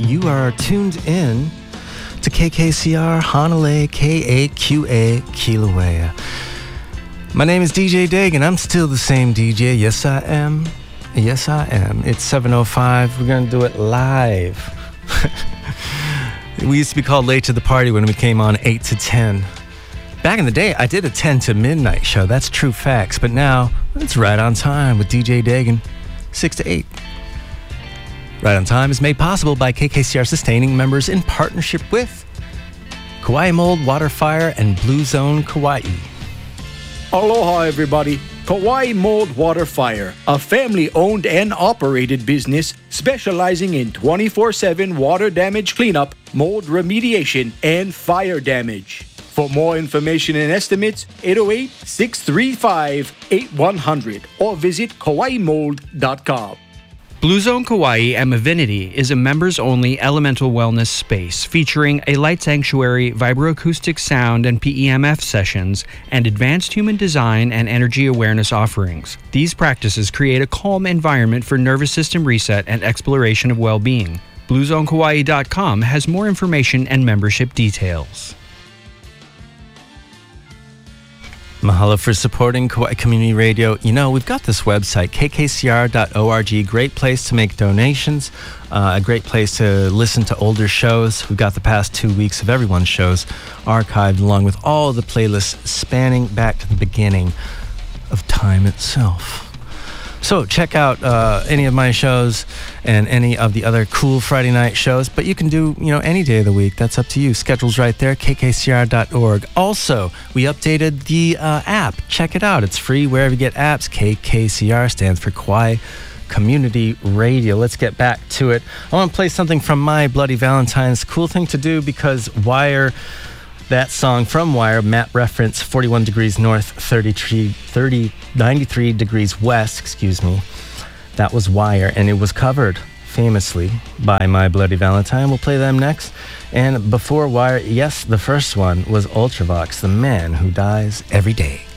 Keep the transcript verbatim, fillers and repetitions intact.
You are tuned in to K K C R Hanalei K A Q A Kilauea. My name is D J Dag, and I'm still the same D J. Yes, I am. Yes, I am. It's seven oh five. We're going to do it live. We used to be called Late to the Party when we came on eight to ten. Back in the day, I did a ten to midnight show. That's true facts. But now, it's Right on Time with D J Dagan, six to eight. Right on Time is made possible by K K C R Sustaining members in partnership with Kauai Mold, Water Fire, and Blue Zone Kauai. Aloha, everybody. Kauai Mold Water Fire, a family-owned and operated business specializing in twenty-four seven water damage cleanup, mold remediation, and fire damage. For more information and estimates, eight oh eight, six three five, eight one hundred or visit kauai mold dot com. Blue Zone Kauai at Mavinity is a members-only elemental wellness space featuring a light sanctuary, vibroacoustic sound and P E M F sessions, and advanced human design and energy awareness offerings. These practices create a calm environment for nervous system reset and exploration of well-being. blue zone kauai dot com has more information and membership details. Mahalo for supporting Kauai Community Radio. You know, we've got this website, k k c r dot org. Great place to make donations. Uh, a great place to listen to older shows. We've got the past two weeks of everyone's shows archived along with all of the playlists spanning back to the beginning of time itself. So check out uh, any of my shows and any of the other cool Friday night shows, but you can do, you know, any day of the week. That's up to you. Schedule's right there, k k c r dot org. Also, we updated the uh, app. Check it out. It's free wherever you get apps. K K C R stands for Kauai Community Radio. Let's get back to it. I want to play something from My Bloody Valentine's. Cool thing to do because Wire... That song from Wire, map reference forty-one degrees north, thirty-three, thirty, ninety-three degrees west, excuse me. That was Wire, and it was covered famously by My Bloody Valentine. We'll play them next. And before Wire, yes, the first one was Ultravox, the man who dies every day.